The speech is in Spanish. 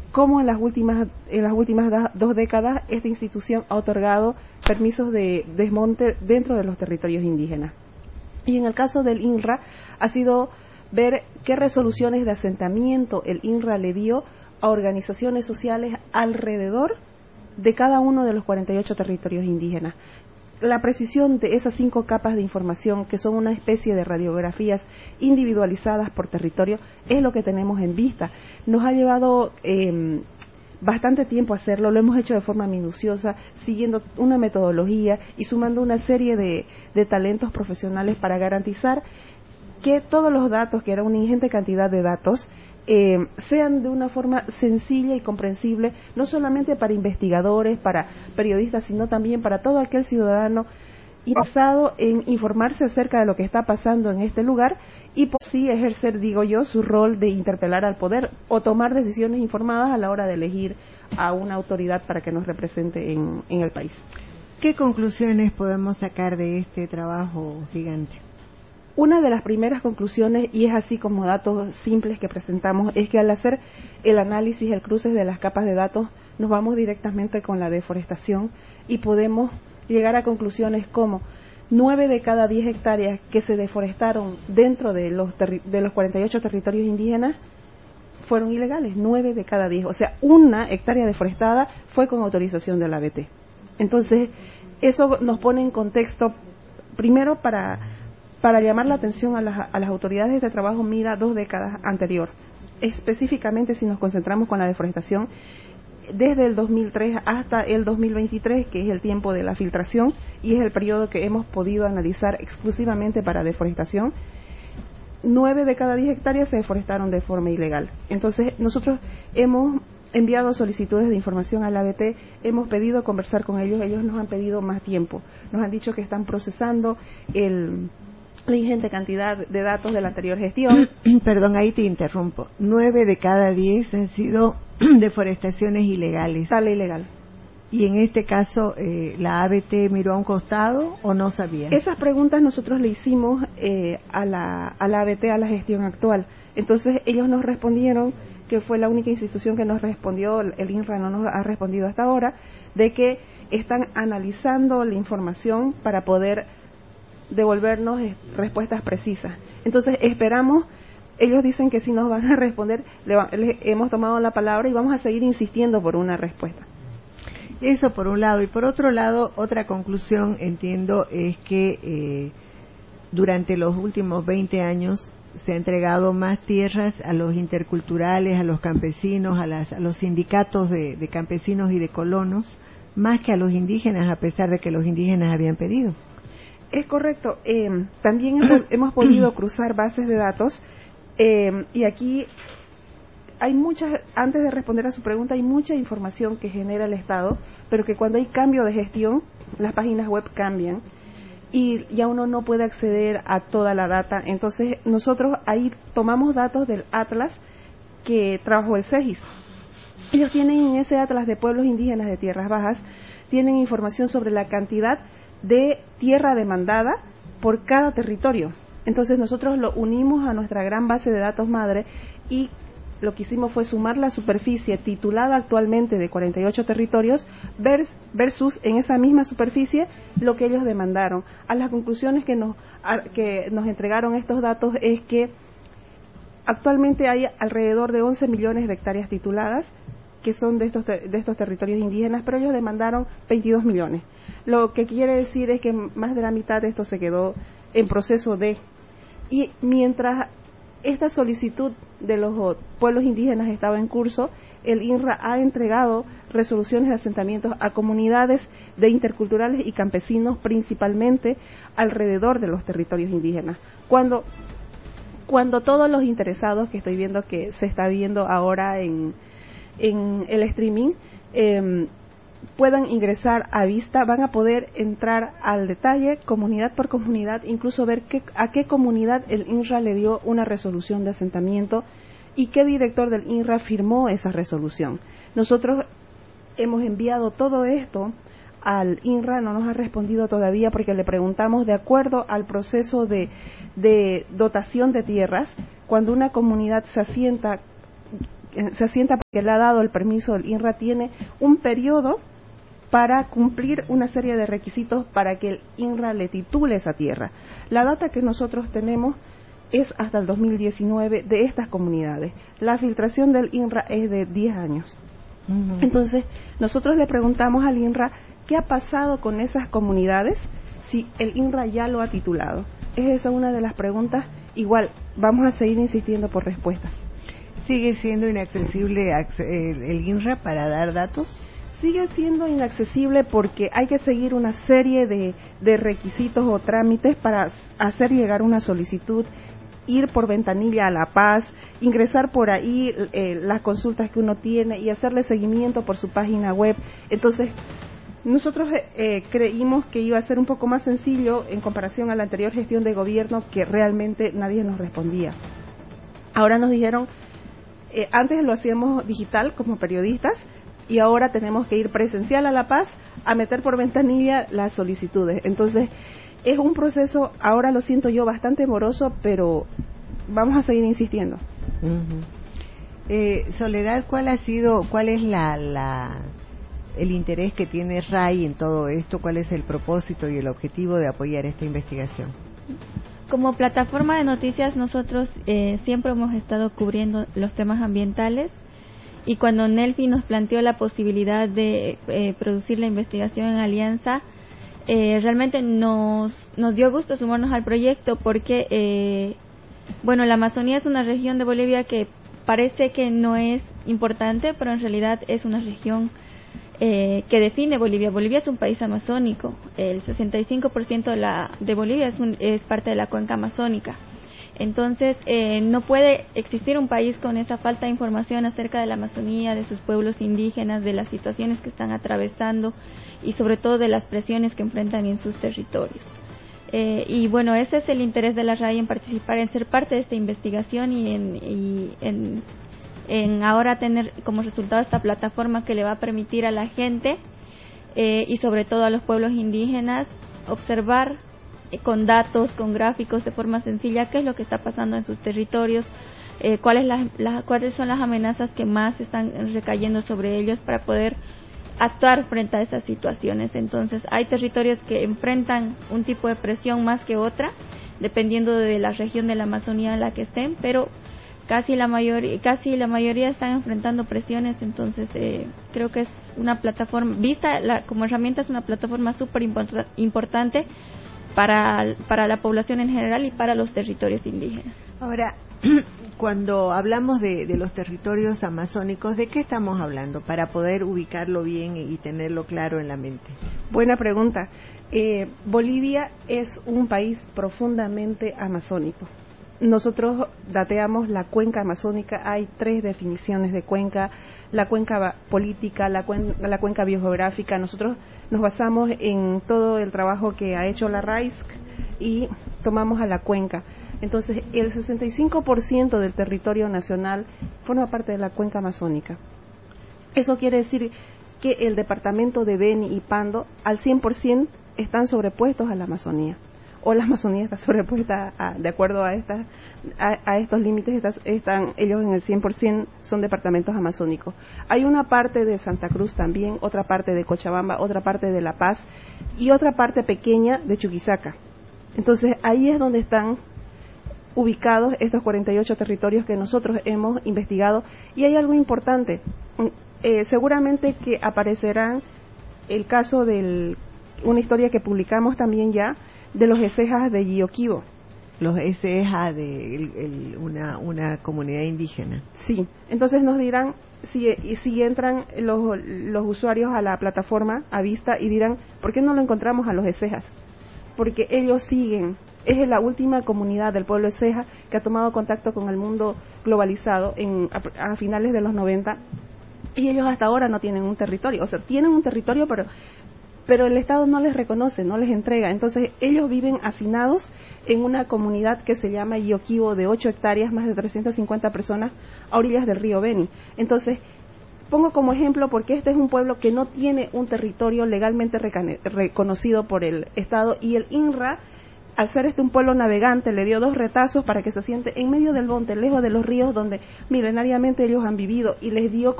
cómo en las últimas 2 décadas esta institución ha otorgado permisos de desmonte dentro de los territorios indígenas. Y en el caso del INRA ha sido ver qué resoluciones de asentamiento el INRA le dio a organizaciones sociales alrededor de cada uno de los 48 territorios indígenas. La precisión de esas 5 capas de información, que son una especie de radiografías individualizadas por territorio, es lo que tenemos en vista. Nos ha llevado bastante tiempo hacerlo, lo hemos hecho de forma minuciosa, siguiendo una metodología y sumando una serie de talentos profesionales para garantizar que todos los datos, que era una ingente cantidad de datos, sean de una forma sencilla y comprensible, no solamente para investigadores, para periodistas, sino también para todo aquel ciudadano interesado en informarse acerca de lo que está pasando en este lugar y por sí ejercer, digo yo, su rol de interpelar al poder o tomar decisiones informadas a la hora de elegir a una autoridad para que nos represente en el país. ¿Qué conclusiones podemos sacar de este trabajo gigante? Una de las primeras conclusiones, y es así como datos simples que presentamos, es que al hacer el análisis, el cruce de las capas de datos, nos vamos directamente con la deforestación y podemos llegar a conclusiones como 9 de cada 10 hectáreas que se deforestaron dentro de los 48 territorios indígenas fueron ilegales, 9 de cada 10. O sea, 1 hectárea deforestada fue con autorización de la ABT. Entonces, eso nos pone en contexto, primero para llamar la atención a las autoridades de este trabajo, mira 2 décadas anterior. Específicamente, si nos concentramos con la deforestación, desde el 2003 hasta el 2023, que es el tiempo de la filtración y es el periodo que hemos podido analizar exclusivamente para deforestación, 9 de cada 10 hectáreas se deforestaron de forma ilegal. Entonces, nosotros hemos enviado solicitudes de información a la ABT, hemos pedido conversar con ellos nos han pedido más tiempo. Nos han dicho que están procesando la ingente cantidad de datos de la anterior gestión. Perdón, ahí te interrumpo. 9 de cada 10 han sido deforestaciones ilegales. Sale ilegal. Y en este caso, ¿la ABT miró a un costado o no sabía? Esas preguntas nosotros le hicimos a la ABT, a la gestión actual. Entonces ellos nos respondieron, que fue la única institución que nos respondió, el INRA no nos ha respondido hasta ahora, de que están analizando la información para poder devolvernos respuestas precisas. Entonces esperamos, ellos dicen que si nos van a responder, les hemos tomado la palabra y vamos a seguir insistiendo por una respuesta. Eso por un lado. Y por otro lado, otra conclusión, entiendo, es que durante los últimos 20 años se ha entregado más tierras a los interculturales, a los campesinos, a los sindicatos de campesinos y de colonos, más que a los indígenas, a pesar de que los indígenas habían pedido. Es correcto. También hemos podido cruzar bases de datos y aquí hay antes de responder a su pregunta, hay mucha información que genera el Estado, pero que cuando hay cambio de gestión, las páginas web cambian y ya uno no puede acceder a toda la data. Entonces nosotros ahí tomamos datos del Atlas que trabajó el CEGIS. Ellos tienen en ese Atlas de pueblos indígenas de tierras bajas, tienen información sobre la cantidad de tierra demandada por cada territorio. Entonces nosotros lo unimos a nuestra gran base de datos madre y lo que hicimos fue sumar la superficie titulada actualmente de 48 territorios versus en esa misma superficie lo que ellos demandaron. A las conclusiones que nos entregaron estos datos es que actualmente hay alrededor de 11 millones de hectáreas tituladas que son de estos territorios indígenas, pero ellos demandaron 22 millones. Lo que quiere decir es que más de la mitad de esto se quedó en proceso de... Y mientras esta solicitud de los pueblos indígenas estaba en curso, el INRA ha entregado resoluciones de asentamientos a comunidades de interculturales y campesinos, principalmente alrededor de los territorios indígenas. Cuando todos los interesados, que estoy viendo que se está viendo ahora en el streaming, puedan ingresar a vista, van a poder entrar al detalle, comunidad por comunidad, incluso ver a qué comunidad el INRA le dio una resolución de asentamiento y qué director del INRA firmó esa resolución. Nosotros hemos enviado todo esto al INRA, no nos ha respondido todavía porque le preguntamos de acuerdo al proceso de dotación de tierras, cuando una comunidad se asienta, se asienta porque le ha dado el permiso, el INRA tiene un periodo para cumplir una serie de requisitos para que el INRA le titule esa tierra. La data que nosotros tenemos es hasta el 2019 de estas comunidades. La filtración del INRA es de 10 años. Entonces, nosotros le preguntamos al INRA qué ha pasado con esas comunidades si el INRA ya lo ha titulado. Es esa una de las preguntas. Igual, vamos a seguir insistiendo por respuestas. ¿Sigue siendo inaccesible el INRA para dar datos? Sigue siendo inaccesible porque hay que seguir una serie de requisitos o trámites para hacer llegar una solicitud, ir por ventanilla a La Paz, ingresar por ahí las consultas que uno tiene y hacerle seguimiento por su página web. Entonces, nosotros creímos que iba a ser un poco más sencillo en comparación a la anterior gestión de gobierno, que realmente nadie nos respondía. Ahora nos dijeron, antes lo hacíamos digital como periodistas, y ahora tenemos que ir presencial a La Paz a meter por ventanilla las solicitudes. Entonces, es un proceso, ahora lo siento yo, bastante moroso, pero vamos a seguir insistiendo. Soledad, ¿cuál es el interés que tiene RAI en todo esto? ¿Cuál es el propósito y el objetivo de apoyar esta investigación? Como plataforma de noticias, nosotros siempre hemos estado cubriendo los temas ambientales. Y cuando Nelfi nos planteó la posibilidad de producir la investigación en alianza, realmente nos dio gusto sumarnos al proyecto porque, la Amazonía es una región de Bolivia que parece que no es importante, pero en realidad es una región que define Bolivia. Bolivia es un país amazónico. El 65% de Bolivia es parte de la cuenca amazónica. Entonces, no puede existir un país con esa falta de información acerca de la Amazonía, de sus pueblos indígenas, de las situaciones que están atravesando y sobre todo de las presiones que enfrentan en sus territorios. Ese es el interés de la RAI en participar, en ser parte de esta investigación y en ahora tener como resultado esta plataforma que le va a permitir a la gente y sobre todo a los pueblos indígenas observar con datos, con gráficos, de forma sencilla, qué es lo que está pasando en sus territorios, cuáles son las amenazas que más están recayendo sobre ellos para poder actuar frente a esas situaciones. Entonces, hay territorios que enfrentan un tipo de presión más que otra, dependiendo de la región de la Amazonía en la que estén, pero casi la mayoría están enfrentando presiones. Entonces, creo que es una plataforma, como herramienta, es una plataforma súper importante para la población en general y para los territorios indígenas. Ahora, cuando hablamos de los territorios amazónicos, ¿de qué estamos hablando? Para poder ubicarlo bien y tenerlo claro en la mente. Buena pregunta. Bolivia es un país profundamente amazónico. Nosotros dateamos la cuenca amazónica, hay 3 definiciones de cuenca: la cuenca política, la cuenca biogeográfica. Nosotros nos basamos en todo el trabajo que ha hecho la RAISC y tomamos a la cuenca. Entonces, el 65% del territorio nacional forma parte de la cuenca amazónica. Eso quiere decir que el departamento de Beni y Pando al 100% están sobrepuestos a la Amazonía, o la Amazonía está sobrepuesta de acuerdo a estos límites, están ellos en el 100%, son departamentos amazónicos. Hay una parte de Santa Cruz también, otra parte de Cochabamba, otra parte de La Paz y otra parte pequeña de Chuquisaca. Entonces, ahí es donde están ubicados estos 48 territorios que nosotros hemos investigado. Y hay algo importante, seguramente que aparecerán el caso de una historia que publicamos también ya, de los Esejas de Guioquibo. Los Esejas de una comunidad indígena. Sí, entonces nos dirán, si entran los usuarios a la plataforma a vista y dirán, ¿por qué no lo encontramos a los Esejas? Porque ellos siguen, es la última comunidad del pueblo Eseja que ha tomado contacto con el mundo globalizado a finales de los 90, y ellos hasta ahora no tienen un territorio, o sea, tienen un territorio, pero el Estado no les reconoce, no les entrega. Entonces, ellos viven hacinados en una comunidad que se llama Guioquibo, de 8 hectáreas, más de 350 personas, a orillas del río Beni. Entonces, pongo como ejemplo porque este es un pueblo que no tiene un territorio legalmente reconocido por el Estado, y el INRA al ser un pueblo navegante, le dio 2 retazos para que se siente en medio del monte, lejos de los ríos donde milenariamente ellos han vivido, y les dio